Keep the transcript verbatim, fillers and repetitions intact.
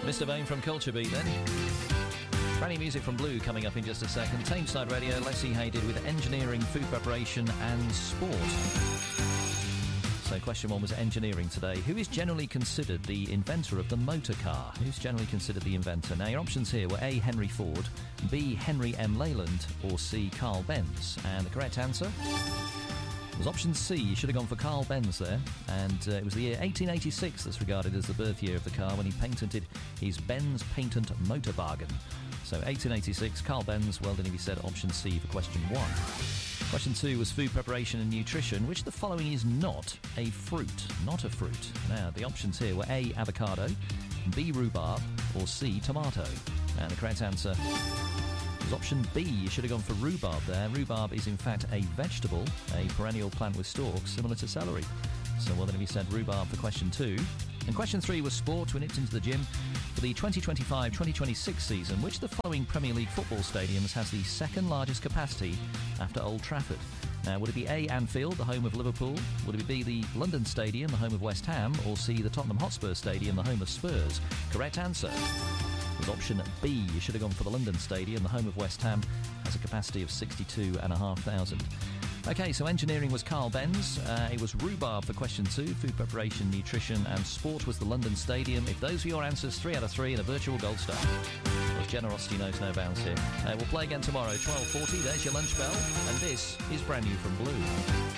Mister Vane from Culture Beat then. Brand new music from Blue coming up in just a second. Tameside Radio, Leslie Hay did with engineering, food preparation and sport. So question one was engineering today. Who is generally considered the inventor of the motor car? Who's generally considered the inventor? Now your options here were A. Henry Ford, B. Henry M. Leyland, or C. Carl Benz. And the correct answer was option C. You should have gone for Carl Benz there. And uh, it was the year eighteen eighty-six that's regarded as the birth year of the car when he patented his Benz Patent Motorwagen. So eighteen eighty-six, Carl Benz. Well done if you said option C for question one. Question two was food preparation and nutrition. Which of the following is not a fruit? Not a fruit. Now, the options here were A. Avocado, B. Rhubarb, or C. Tomato. And the correct answer was option B. You should have gone for rhubarb there. Rhubarb is in fact a vegetable, a perennial plant with stalks, similar to celery. So well done if you said rhubarb for question two. And question three was sport. We nipped into the gym. For the twenty twenty-five twenty twenty-six season, which of the following Premier League football stadiums has the second largest capacity after Old Trafford? Now, would it be A. Anfield, the home of Liverpool? Would it be B. the London Stadium, the home of West Ham? Or C. the Tottenham Hotspur Stadium, the home of Spurs? Correct answer was option B. You should have gone for the London Stadium, the home of West Ham, has a capacity of sixty-two thousand five hundred. OK, so engineering was Carl Benz, uh, it was rhubarb for question two, food preparation, nutrition and sport was the London Stadium. If those were your answers, three out of three and a virtual gold star. Well, generosity knows no bounds here. Uh, we'll play again tomorrow, twelve forty, there's your lunch bell, and this is brand new from Blue.